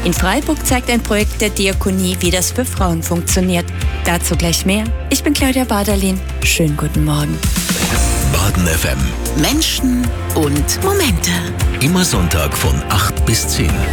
In Freiburg zeigt ein Projekt der Diakonie, wie das für Frauen funktioniert. Dazu gleich mehr. Ich bin Claudia Baderlin. Schönen guten Morgen. Baden FM. Menschen und Momente. Immer Sonntag von 8 bis 10.